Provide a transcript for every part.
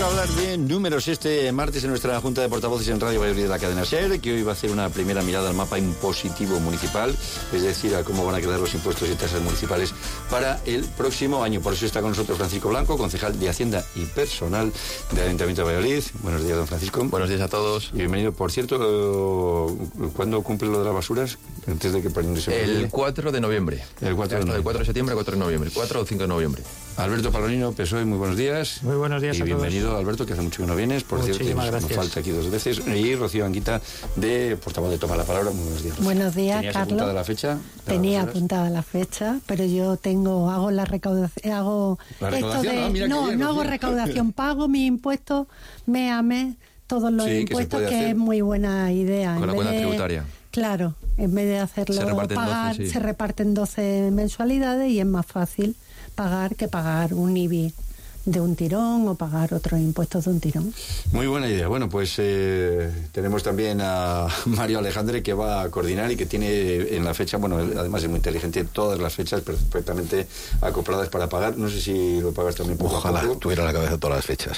para hablar de números este martes en nuestra Junta de Portavoces en Radio Valladolid de la cadena SER, que hoy va a hacer una primera mirada al mapa impositivo municipal, es decir, a cómo van a quedar los impuestos y tasas municipales para el próximo año. Por eso está con nosotros Francisco Blanco, concejal de Hacienda y Personal del Ayuntamiento de Valladolid. Buenos días, don Francisco. Buenos días a todos. Y bienvenido. Por cierto, ¿cuándo cumple lo de las basuras? Antes de que el 4 de noviembre. El 4 de noviembre. Del 4 de septiembre a 4 de noviembre. 4 o 5 de noviembre. Alberto Palomino, PSOE, muy buenos días. Muy buenos días y a bienvenido, todos. Alberto, que hace mucho que no vienes. Por cierto, nos falta aquí 2 veces. Y Rocío Anguita, de portavoz de Toma la Palabra. Muy buenos días, Rocío. Buenos días, ¿Tenías Carlos. apuntada la fecha? Tenía apuntada la fecha, pero yo hago la recaudación, hago ¿La recaudación? no hago recaudación, pago mis impuestos mes a mes, todos los impuestos, que es muy buena idea. Con la cuenta tributaria. Claro, en vez de hacerlo pagar, 12, sí. se reparten 12 mensualidades y es más fácil pagar que pagar un IBI de un tirón o pagar otros impuestos de un tirón. Muy buena idea. Bueno, pues tenemos también a Mario Alejandre, que va a coordinar y que tiene en la fecha, bueno, además es muy inteligente, todas las fechas perfectamente acopladas para pagar. No sé si lo pagas también poco. Ojalá tuviera la cabeza todas las fechas.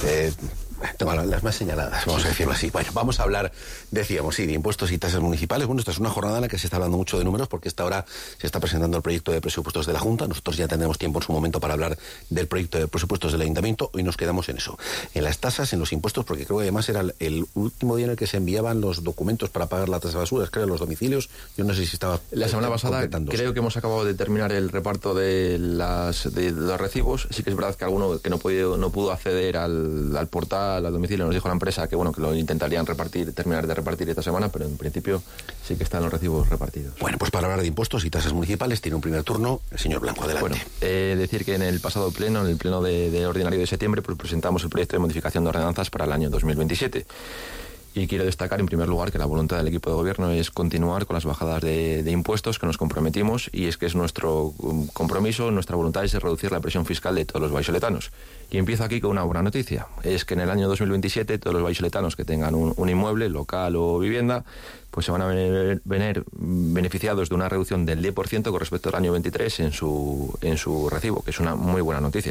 Tengo las más señaladas, vamos a decirlo así. Bueno, vamos a hablar, decíamos, sí, de impuestos y tasas municipales. Bueno, esta es una jornada en la que se está hablando mucho de números, porque esta hora se está presentando el proyecto de presupuestos de la Junta. Nosotros ya tendremos tiempo en su momento para hablar del proyecto de presupuestos del Ayuntamiento. Hoy nos quedamos en eso, en las tasas, en los impuestos, porque creo que además era el último día en el que se enviaban los documentos para pagar la tasa de basuras, creo, en los domicilios. Yo no sé si estaba la semana pasada, creo que hemos acabado de terminar el reparto de los recibos. Sí que es verdad que alguno que no pudo acceder al portal, al domicilio, nos dijo la empresa que bueno, que lo intentarían terminar de repartir esta semana, pero en principio sí que están los recibos repartidos. Bueno, pues para hablar de impuestos y tasas municipales tiene un primer turno el señor Blanco. Adelante. Bueno, decir que en el pasado pleno, en el pleno de ordinario de septiembre, pues presentamos el proyecto de modificación de ordenanzas para el año 2027. Y quiero destacar, en primer lugar, que la voluntad del equipo de gobierno es continuar con las bajadas de impuestos que nos comprometimos, y es que es nuestro compromiso, nuestra voluntad es reducir la presión fiscal de todos los vallisoletanos. Y empiezo aquí con una buena noticia, es que en el año 2027 todos los vallisoletanos que tengan un inmueble, local o vivienda, pues se van a venir beneficiados de una reducción del 10% con respecto al año 23 en su recibo, que es una muy buena noticia.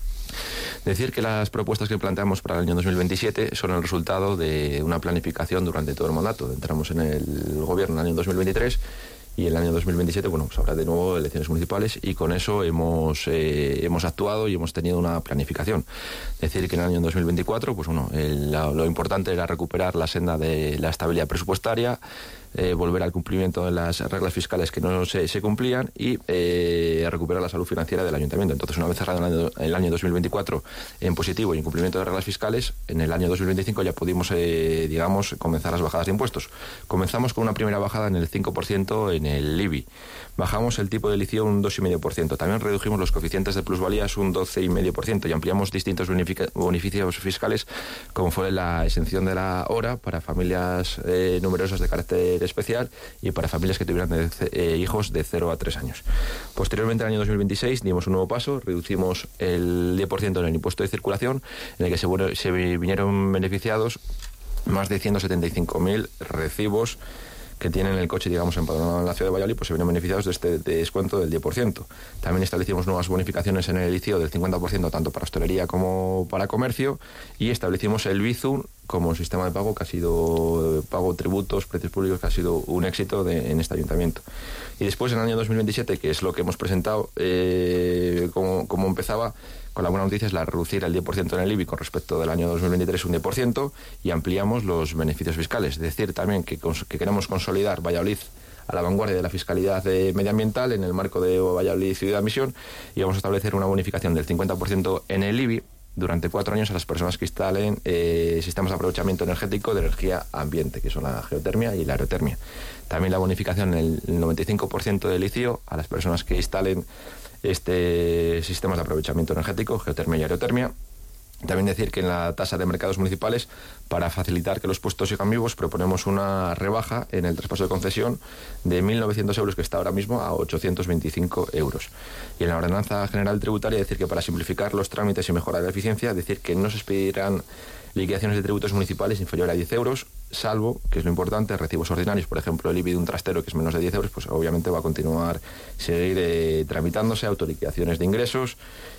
Decir que las propuestas que planteamos para el año 2027 son el resultado de una planificación durante todo el mandato. Entramos en el gobierno en el año 2023 y en el año 2027, bueno, pues habrá de nuevo elecciones municipales, y con eso hemos actuado y hemos tenido una planificación. Decir que en el año 2024, pues bueno, lo importante era recuperar la senda de la estabilidad presupuestaria, volver al cumplimiento de las reglas fiscales que no se cumplían y recuperar la salud financiera del ayuntamiento. Entonces, una vez cerrado el año 2024 en positivo y en cumplimiento de reglas fiscales, en el año 2025 ya pudimos, comenzar las bajadas de impuestos. Comenzamos con una primera bajada en el 5% en el IBI. Bajamos el tipo de ICIO un 2,5%. También redujimos los coeficientes de plusvalías un 12,5% y ampliamos distintos beneficios fiscales, como fue la exención de la hora para familias numerosas de carácter especial y para familias que tuvieran hijos de 0 a 3 años. Posteriormente, en el año 2026, dimos un nuevo paso, reducimos el 10% en el impuesto de circulación, en el que se vinieron beneficiados más de 175.000 recibos que tienen el coche, digamos, empadronado en la ciudad de Valladolid, pues se vienen beneficiados de este descuento del 10%. También establecimos nuevas bonificaciones en el ICIO del 50%, tanto para hostelería como para comercio, y establecimos el Bizum como sistema de pago, que ha sido pago tributos, precios públicos, que ha sido un éxito en este ayuntamiento. Y después, en el año 2027, que es lo que hemos presentado, como empezaba, con la buena noticia es la reducir el 10% en el IBI con respecto del año 2023 un 10%, y ampliamos los beneficios fiscales. Es decir, también que queremos consolidar Valladolid a la vanguardia de la fiscalidad medioambiental en el marco de Valladolid Ciudad Misión, y vamos a establecer una bonificación del 50% en el IBI durante 4 años a las personas que instalen sistemas de aprovechamiento energético de energía ambiente, que son la geotermia y la aerotermia. También la bonificación en el 95% del ICIO a las personas que instalen sistemas de aprovechamiento energético, geotermia y aerotermia. También decir que en la tasa de mercados municipales, para facilitar que los puestos sigan vivos, proponemos una rebaja en el traspaso de concesión de 1.900 euros, que está ahora mismo a 825 euros. Y en la ordenanza general tributaria, decir que para simplificar los trámites y mejorar la eficiencia, decir que no se expedirán liquidaciones de tributos municipales inferior a 10 euros, salvo, que es lo importante, recibos ordinarios, por ejemplo, el IBI de un trastero que es menos de 10 euros, pues obviamente va a continuar, seguir tramitándose, autoliquidaciones de ingresos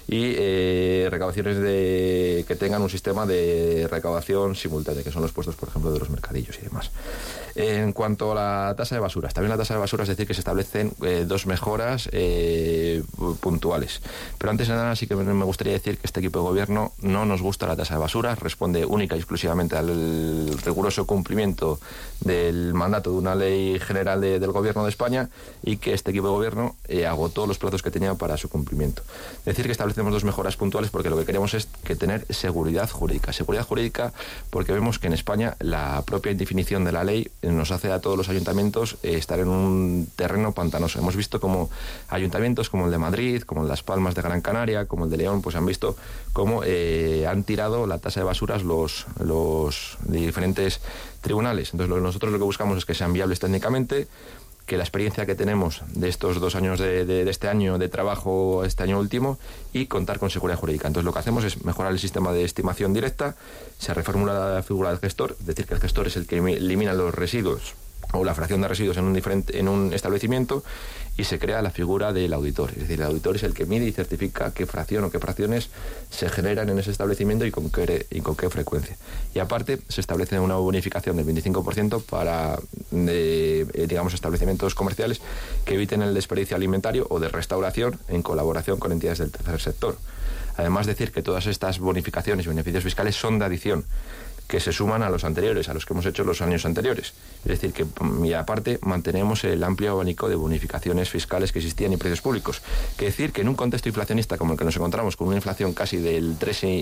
y recaudaciones que tengan un sistema de recaudación simultánea, que son los puestos, por ejemplo, de los mercadillos y demás. En cuanto a la tasa de basuras, también la tasa de basuras, es decir, que se establecen dos mejoras puntuales. Pero antes de nada, sí que me gustaría decir que este equipo de gobierno no nos gusta la tasa de basuras, responde única y exclusivamente al riguroso cumplimiento del mandato de una ley general del Gobierno de España, y que este equipo de gobierno agotó los plazos que tenía para su cumplimiento. Es decir, que establecemos dos mejoras puntuales porque lo que queremos es tener seguridad jurídica. Seguridad jurídica porque vemos que en España la propia indefinición de la ley nos hace a todos los ayuntamientos estar en un terreno pantanoso. Hemos visto como ayuntamientos como el de Madrid, como el de Las Palmas de Gran Canaria, como el de León, pues han visto cómo han tirado la tasa de basuras los diferentes tribunales. Entonces nosotros lo que buscamos es que sean viables técnicamente, que la experiencia que tenemos de estos 2 años de este año de trabajo, este año último, y contar con seguridad jurídica. Entonces lo que hacemos es mejorar el sistema de estimación directa, se reformula la figura del gestor, es decir, que el gestor es el que elimina los residuos o la fracción de residuos en un establecimiento, y se crea la figura del auditor. Es decir, el auditor es el que mide y certifica qué fracción o qué fracciones se generan en ese establecimiento y con qué frecuencia. Y aparte se establece una bonificación del 25% para, digamos, establecimientos comerciales que eviten el desperdicio alimentario o de restauración en colaboración con entidades del tercer sector. Además, decir que todas estas bonificaciones y beneficios fiscales son de adición, que se suman a los anteriores, a los que hemos hecho los años anteriores. Es decir, que y aparte mantenemos el amplio abanico de bonificaciones fiscales que existían y precios públicos. Que decir que en un contexto inflacionista como el que nos encontramos, con una inflación casi del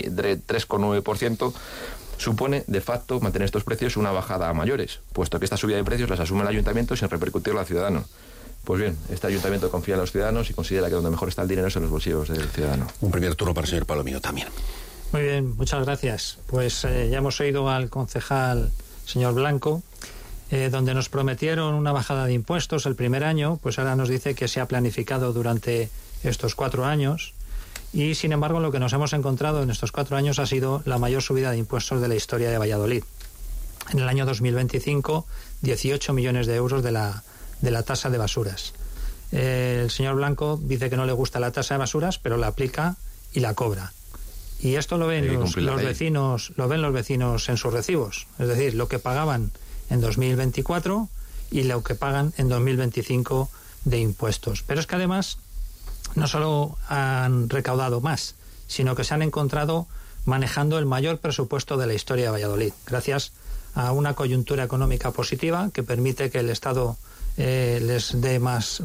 3,9%, supone de facto mantener estos precios una bajada a mayores, puesto que esta subida de precios las asume el ayuntamiento sin repercutirlo al ciudadano. Pues bien, este ayuntamiento confía en los ciudadanos y considera que donde mejor está el dinero es en los bolsillos del ciudadano. Un primer turno para el señor Palomino también. Muy bien, muchas gracias. Pues ya hemos oído al concejal señor Blanco, donde nos prometieron una bajada de impuestos el primer año, pues ahora nos dice que se ha planificado durante estos 4 años, y sin embargo lo que nos hemos encontrado en estos 4 años ha sido la mayor subida de impuestos de la historia de Valladolid. En el año 2025, 18 millones de euros de la tasa de basuras. El señor Blanco dice que no le gusta la tasa de basuras, pero la aplica y la cobra. Y esto lo ven los vecinos en sus recibos, es decir, lo que pagaban en 2024 y lo que pagan en 2025 de impuestos. Pero es que además no solo han recaudado más, sino que se han encontrado manejando el mayor presupuesto de la historia de Valladolid, gracias a una coyuntura económica positiva que permite que el Estado les dé más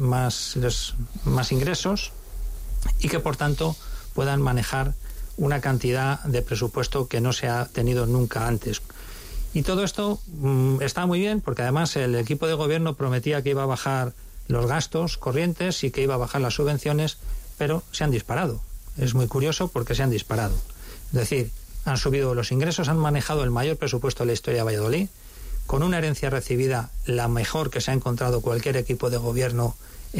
ingresos y que por tanto puedan manejar una cantidad de presupuesto que no se ha tenido nunca antes. Y todo esto está muy bien, porque además el equipo de gobierno prometía que iba a bajar los gastos corrientes y que iba a bajar las subvenciones, pero se han disparado. Es muy curioso porque se han disparado. Es decir, han subido los ingresos, han manejado el mayor presupuesto de la historia de Valladolid, con una herencia recibida la mejor que se ha encontrado cualquier equipo de gobierno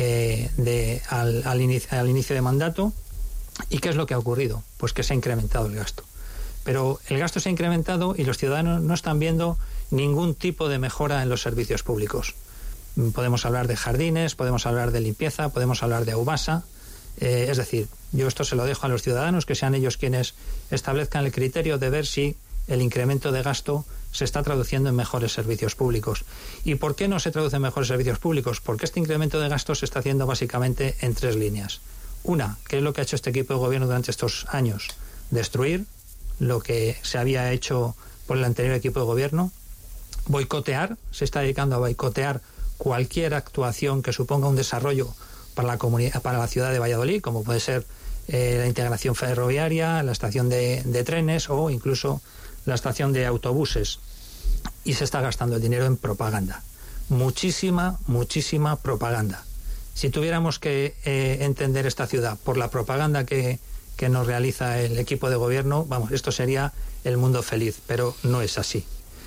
al inicio de mandato. ¿Y qué es lo que ha ocurrido? Pues que se ha incrementado el gasto. Pero el gasto se ha incrementado y los ciudadanos no están viendo ningún tipo de mejora en los servicios públicos. Podemos hablar de jardines, podemos hablar de limpieza, podemos hablar de Aubasa. Es decir, yo esto se lo dejo a los ciudadanos, que sean ellos quienes establezcan el criterio de ver si el incremento de gasto se está traduciendo en mejores servicios públicos. ¿Y por qué no se traduce en mejores servicios públicos? Porque este incremento de gasto se está haciendo básicamente en 3 líneas. Una, que es lo que ha hecho este equipo de gobierno durante estos años: destruir lo que se había hecho por el anterior equipo de gobierno, boicotear, se está dedicando a boicotear cualquier actuación que suponga un desarrollo para la comunidad, para la ciudad de Valladolid, como puede ser la integración ferroviaria, la estación de trenes o incluso la estación de autobuses. Y se está gastando el dinero en propaganda. Muchísima propaganda. Si tuviéramos que entender esta ciudad por la propaganda que nos realiza el equipo de gobierno, vamos, esto sería el mundo feliz, pero no es así.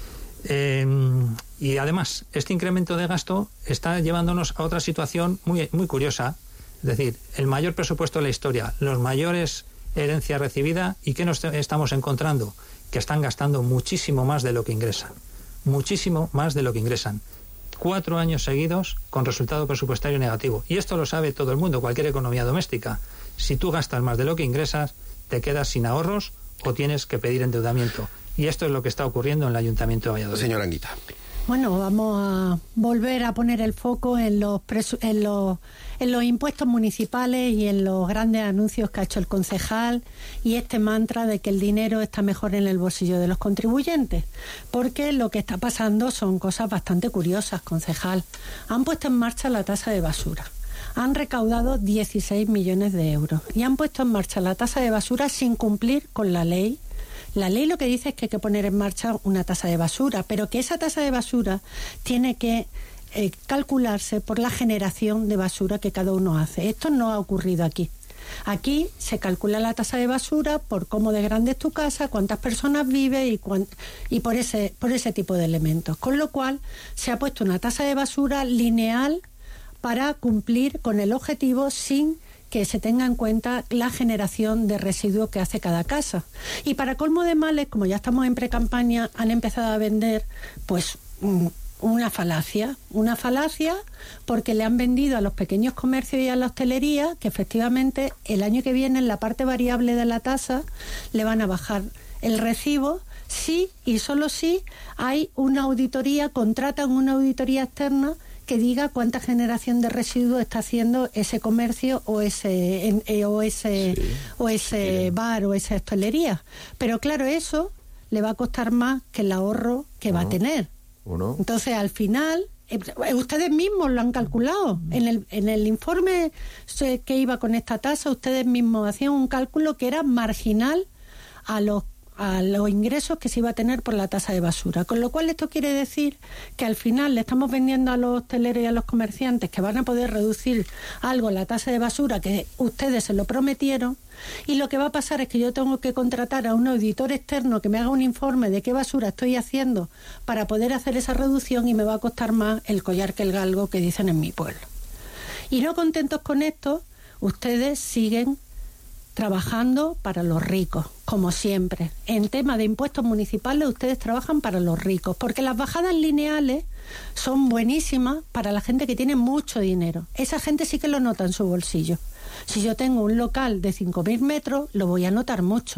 Y además, este incremento de gasto está llevándonos a otra situación muy curiosa. Es decir, el mayor presupuesto de la historia, los mayores herencia recibida. ¿Y qué nos estamos encontrando? Que están gastando muchísimo más de lo que ingresan. Muchísimo más de lo que ingresan. 4 años seguidos con resultado presupuestario negativo. Y esto lo sabe todo el mundo, cualquier economía doméstica. Si tú gastas más de lo que ingresas, te quedas sin ahorros o tienes que pedir endeudamiento. Y esto es lo que está ocurriendo en el Ayuntamiento de Valladolid. Señora Anguita. Bueno, vamos a volver a poner el foco en los impuestos municipales y en los grandes anuncios que ha hecho el concejal y este mantra de que el dinero está mejor en el bolsillo de los contribuyentes. Porque lo que está pasando son cosas bastante curiosas, concejal. Han puesto en marcha la tasa de basura. Han recaudado 16 millones de euros y han puesto en marcha la tasa de basura sin cumplir con la ley. La ley lo que dice es que hay que poner en marcha una tasa de basura, pero que esa tasa de basura tiene que calcularse por la generación de basura que cada uno hace. Esto no ha ocurrido aquí. Aquí se calcula la tasa de basura por cómo de grande es tu casa, cuántas personas vive y por ese tipo de elementos. Con lo cual se ha puesto una tasa de basura lineal para cumplir con el objetivo sin que se tenga en cuenta la generación de residuos que hace cada casa. Y para colmo de males, como ya estamos en precampaña, han empezado a vender pues una falacia porque le han vendido a los pequeños comercios y a la hostelería que efectivamente el año que viene en la parte variable de la tasa le van a bajar el recibo sí y solo si hay una auditoría, contratan una auditoría externa que diga cuánta generación de residuos está haciendo ese comercio o ese bar o esa hostelería. Pero claro, eso le va a costar más que el ahorro que va a tener. Entonces, al final, ustedes mismos lo han calculado. En el informe que iba con esta tasa, ustedes mismos hacían un cálculo que era marginal a los ingresos que se iba a tener por la tasa de basura. Con lo cual esto quiere decir que al final le estamos vendiendo a los hosteleros y a los comerciantes que van a poder reducir algo la tasa de basura que ustedes se lo prometieron, y lo que va a pasar es que yo tengo que contratar a un auditor externo que me haga un informe de qué basura estoy haciendo para poder hacer esa reducción y me va a costar más el collar que el galgo, que dicen en mi pueblo. Y no contentos con esto, ustedes siguen trabajando para los ricos, como siempre. En tema de impuestos municipales, ustedes trabajan para los ricos, porque las bajadas lineales son buenísimas para la gente que tiene mucho dinero. Esa gente sí que lo nota en su bolsillo. Si yo tengo un local de 5.000 metros, lo voy a notar mucho.